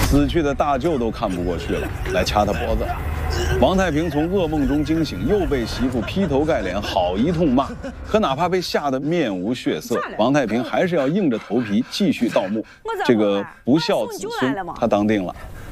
死去的大舅都看不过去了，来掐他脖子。王太平从噩梦中惊醒，又被媳妇劈头盖脸好一通骂。可哪怕被吓得面无血色，王太平还是要硬着头皮继续盗墓。这个不孝子孙，他当定了。